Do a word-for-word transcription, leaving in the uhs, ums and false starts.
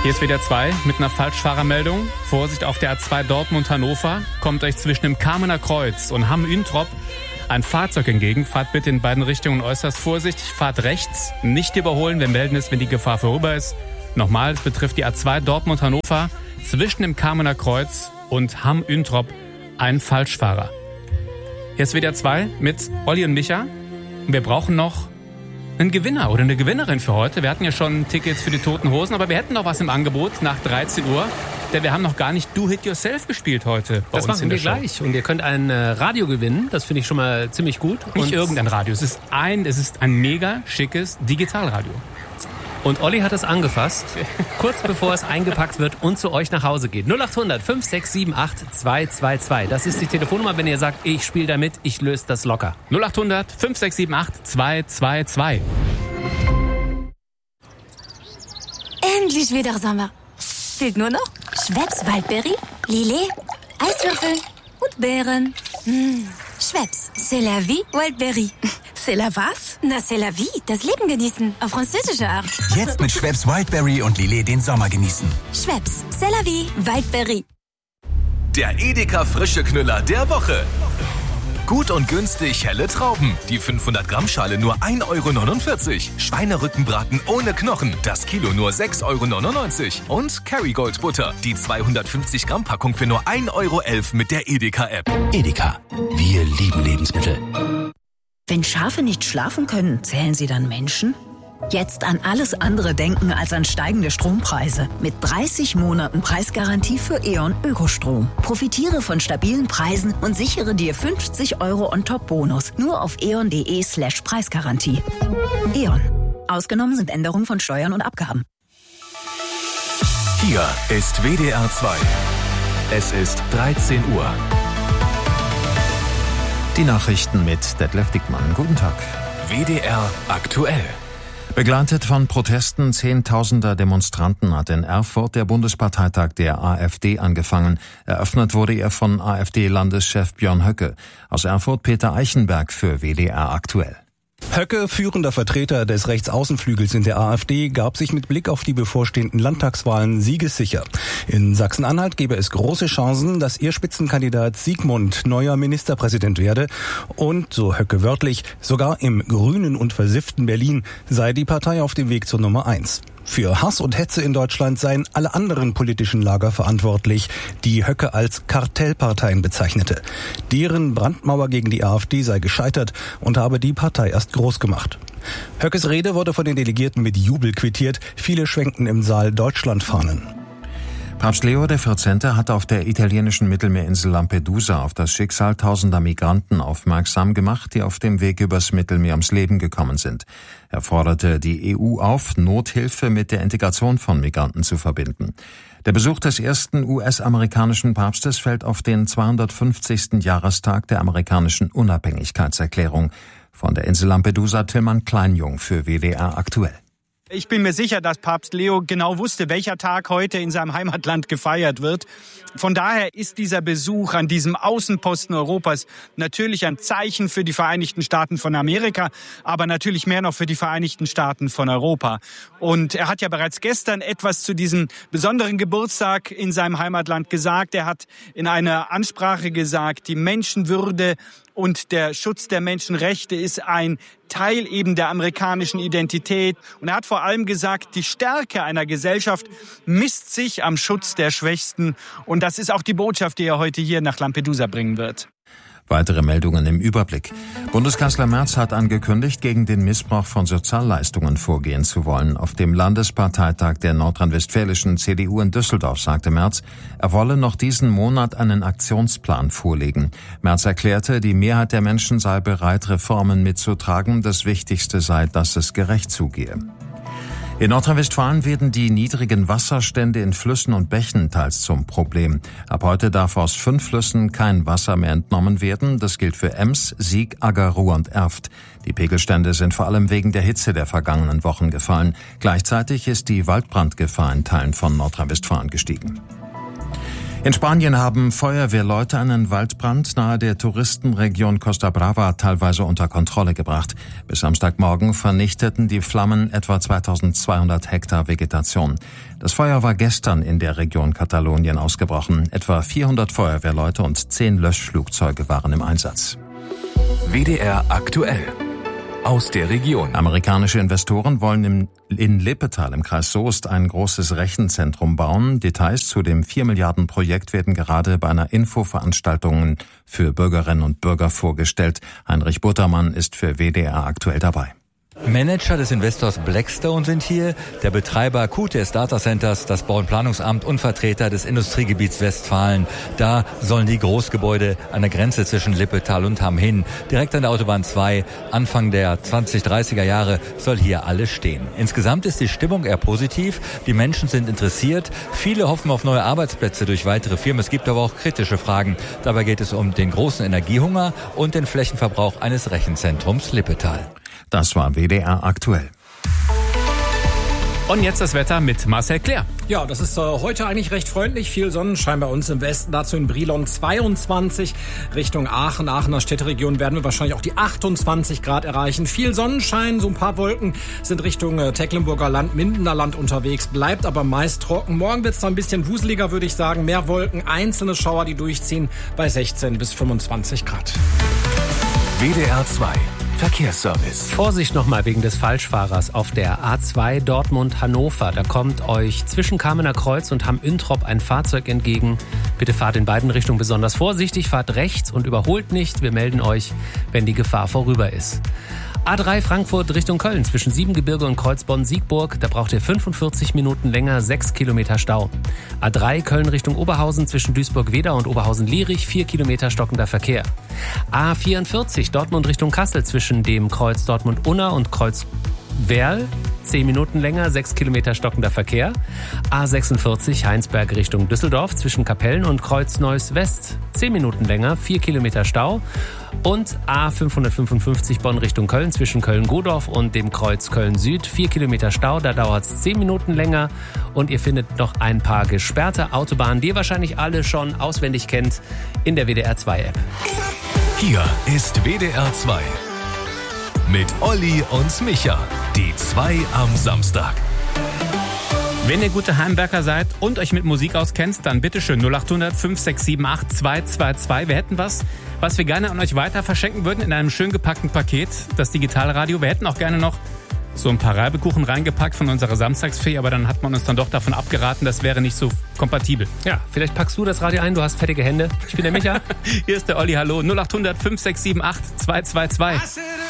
Hier ist W D R zwei mit einer Falschfahrermeldung. Vorsicht auf der A zwei Dortmund-Hannover. Kommt euch zwischen dem Kamener Kreuz und Hamm-Üntrop ein Fahrzeug entgegen. Fahrt bitte in beiden Richtungen äußerst vorsichtig. Fahrt rechts, nicht überholen. Wir melden es, wenn die Gefahr vorüber ist. Nochmal, es betrifft die A zwei Dortmund-Hannover. Zwischen dem Kamener Kreuz und Hamm-Üntrop ein Falschfahrer. Hier ist W D R zwei mit Olli und Micha. Wir brauchen noch einen Gewinner oder eine Gewinnerin für heute. Wir hatten ja schon Tickets für die Toten Hosen, aber wir hätten noch was im Angebot nach dreizehn Uhr. Denn wir haben noch gar nicht Do It Yourself gespielt heute bei das uns in der Show. Das machen wir gleich. Und ihr könnt ein äh, Radio gewinnen. Das finde ich schon mal ziemlich gut. Nicht und irgendein Radio. Es ist ein, es ist ein mega schickes Digitalradio. Und Olli hat es angefasst, kurz bevor es eingepackt wird und zu euch nach Hause geht. null acht hundert fünf sechs sieben acht zwei zwei zwei. Das ist die Telefonnummer, wenn ihr sagt, ich spiele damit, ich löse das locker. null acht hundert fünf sechs sieben acht zwei zwei zwei. Endlich wieder Sommer. Fehlt nur noch Schweppes Waldbeere, Lillet, Eiswürfel und Beeren. Mmh. Schweppes, c'est la vie, Waldbeere. C'est la was? Na, c'est la vie, das Leben genießen, auf französische Art. Jetzt mit Schweppes Wildberry und Lillet den Sommer genießen. Schweppes, c'est la vie, Waldbeere. Der Edeka frische Knüller der Woche. Gut und günstig helle Trauben. Die fünfhundert Gramm Schale nur ein Euro neunundvierzig. Schweinerückenbraten ohne Knochen. Das Kilo nur sechs Euro neunundneunzig. Und Kerrygold Butter. Die zweihundertfünfzig Gramm Packung für nur ein Euro elf mit der Edeka App. Edeka. Wir lieben Lebensmittel. Wenn Schafe nicht schlafen können, zählen sie dann Menschen? Jetzt an alles andere denken als an steigende Strompreise. Mit dreißig Monaten Preisgarantie für E.ON Ökostrom. Profitiere von stabilen Preisen und sichere dir fünfzig Euro On-Top-Bonus. Nur auf eon.de slash Preisgarantie. E.ON. Ausgenommen sind Änderungen von Steuern und Abgaben. Hier ist W D R zwei. Es ist dreizehn Uhr. Die Nachrichten mit Detlef Dickmann. Guten Tag. W D R aktuell. Begleitet von Protesten zehntausender Demonstranten hat in Erfurt der Bundesparteitag der AfD angefangen. Eröffnet wurde er von AfD-Landeschef Björn Höcke. Aus Erfurt Peter Eichenberg für W D R aktuell. Höcke, führender Vertreter des Rechtsaußenflügels in der AfD, gab sich mit Blick auf die bevorstehenden Landtagswahlen siegessicher. In Sachsen-Anhalt gebe es große Chancen, dass ihr Spitzenkandidat Sigmund neuer Ministerpräsident werde. Und, so Höcke wörtlich, sogar im grünen und versifften Berlin sei die Partei auf dem Weg zur Nummer eins. Für Hass und Hetze in Deutschland seien alle anderen politischen Lager verantwortlich, die Höcke als Kartellparteien bezeichnete. Deren Brandmauer gegen die AfD sei gescheitert und habe die Partei erst groß gemacht. Höckes Rede wurde von den Delegierten mit Jubel quittiert. Viele schwenkten im Saal Deutschlandfahnen. Papst Leo der vierzehnte hat auf der italienischen Mittelmeerinsel Lampedusa auf das Schicksal tausender Migranten aufmerksam gemacht, die auf dem Weg übers Mittelmeer ums Leben gekommen sind. Er forderte die E U auf, Nothilfe mit der Integration von Migranten zu verbinden. Der Besuch des ersten U S-amerikanischen Papstes fällt auf den zweihundertfünfzigsten Jahrestag der amerikanischen Unabhängigkeitserklärung. Von der Insel Lampedusa Tillmann Kleinjung für W D R aktuell. Ich bin mir sicher, dass Papst Leo genau wusste, welcher Tag heute in seinem Heimatland gefeiert wird. Von daher ist dieser Besuch an diesem Außenposten Europas natürlich ein Zeichen für die Vereinigten Staaten von Amerika, aber natürlich mehr noch für die Vereinigten Staaten von Europa. Und er hat ja bereits gestern etwas zu diesem besonderen Geburtstag in seinem Heimatland gesagt. Er hat in einer Ansprache gesagt, die Menschenwürde und der Schutz der Menschenrechte ist ein Teil eben der amerikanischen Identität. Und er hat vor allem gesagt, die Stärke einer Gesellschaft misst sich am Schutz der Schwächsten. Und das ist auch die Botschaft, die er heute hier nach Lampedusa bringen wird. Weitere Meldungen im Überblick. Bundeskanzler Merz hat angekündigt, gegen den Missbrauch von Sozialleistungen vorgehen zu wollen. Auf dem Landesparteitag der nordrhein-westfälischen C D U in Düsseldorf sagte Merz, er wolle noch diesen Monat einen Aktionsplan vorlegen. Merz erklärte, die Mehrheit der Menschen sei bereit, Reformen mitzutragen. Das Wichtigste sei, dass es gerecht zugehe. In Nordrhein-Westfalen werden die niedrigen Wasserstände in Flüssen und Bächen teils zum Problem. Ab heute darf aus fünf Flüssen kein Wasser mehr entnommen werden. Das gilt für Ems, Sieg, Agger, Ruhr und Erft. Die Pegelstände sind vor allem wegen der Hitze der vergangenen Wochen gefallen. Gleichzeitig ist die Waldbrandgefahr in Teilen von Nordrhein-Westfalen gestiegen. In Spanien haben Feuerwehrleute einen Waldbrand nahe der Touristenregion Costa Brava teilweise unter Kontrolle gebracht. Bis Samstagmorgen vernichteten die Flammen etwa zweitausendzweihundert Hektar Vegetation. Das Feuer war gestern in der Region Katalonien ausgebrochen. Etwa vierhundert Feuerwehrleute und zehn Löschflugzeuge waren im Einsatz. W D R aktuell. Aus der Region. Amerikanische Investoren wollen im, in Lippetal im Kreis Soest ein großes Rechenzentrum bauen. Details zu dem vier Milliarden Projekt werden gerade bei einer Infoveranstaltung für Bürgerinnen und Bürger vorgestellt. Heinrich Buttermann ist für W D R aktuell dabei. Manager des Investors Blackstone sind hier, der Betreiber Q T S Data Centers, das Bauundplanungsamt und Vertreter des Industriegebiets Westfalen. Da sollen die Großgebäude an der Grenze zwischen Lippetal und Hamm hin. Direkt an der Autobahn zwei, Anfang der zwanzig dreißiger Jahre, soll hier alles stehen. Insgesamt ist die Stimmung eher positiv, die Menschen sind interessiert, viele hoffen auf neue Arbeitsplätze durch weitere Firmen. Es gibt aber auch kritische Fragen. Dabei geht es um den großen Energiehunger und den Flächenverbrauch eines Rechenzentrums Lippetal. Das war W D R aktuell. Und jetzt das Wetter mit Marcel Claire. Ja, das ist äh, heute eigentlich recht freundlich. Viel Sonnenschein bei uns im Westen. Dazu in Brilon zweiundzwanzig. Richtung Aachen, Aachener Städteregion werden wir wahrscheinlich auch die achtundzwanzig Grad erreichen. Viel Sonnenschein, so ein paar Wolken sind Richtung äh, Tecklenburger Land, Mindener Land unterwegs. Bleibt aber meist trocken. Morgen wird es dann ein bisschen wuseliger, würde ich sagen. Mehr Wolken, einzelne Schauer, die durchziehen bei sechzehn bis fünfundzwanzig Grad. W D R zwei Verkehrsservice. Vorsicht nochmal wegen des Falschfahrers auf der A zwei Dortmund-Hannover. Da kommt euch zwischen Kamener Kreuz und Hamm-Üntrop ein Fahrzeug entgegen. Bitte fahrt in beiden Richtungen besonders vorsichtig, fahrt rechts und überholt nicht. Wir melden euch, wenn die Gefahr vorüber ist. A drei Frankfurt Richtung Köln zwischen Siebengebirge und Kreuzbonn-Siegburg. Da braucht ihr fünfundvierzig Minuten länger, sechs Kilometer Stau. A drei Köln Richtung Oberhausen zwischen Duisburg-Wedau und Oberhausen-Lierich, vier Kilometer stockender Verkehr. A vierundvierzig Dortmund Richtung Kassel zwischen dem Kreuz Dortmund-Unna und Kreuz Werl, zehn Minuten länger, sechs Kilometer stockender Verkehr. A sechsundvierzig Heinsberg Richtung Düsseldorf zwischen Kapellen und Kreuz Neuss West, zehn Minuten länger, vier Kilometer Stau. Und A fünfhundertfünfundfünfzig Bonn Richtung Köln zwischen Köln-Godorf und dem Kreuz Köln-Süd, vier Kilometer Stau, da dauert es zehn Minuten länger. Und ihr findet noch ein paar gesperrte Autobahnen, die ihr wahrscheinlich alle schon auswendig kennt, in der W D R zwei App. Hier ist W D R zwei. Mit Olli und Micha. Die zwei am Samstag. Wenn ihr gute Heimwerker seid und euch mit Musik auskennt, dann bitteschön null acht hundert fünf sechs sieben acht zwei zwei zwei. Wir hätten was, was wir gerne an euch weiter verschenken würden in einem schön gepackten Paket. Das Digitalradio. Wir hätten auch gerne noch so ein paar Reibekuchen reingepackt von unserer Samstagsfee, aber dann hat man uns dann doch davon abgeraten, das wäre nicht so kompatibel. Ja, vielleicht packst du das Radio ein, du hast fettige Hände. Ich bin der Micha. Hier ist der Olli, hallo. null acht hundert fünf sechs sieben acht zwei zwei zwei.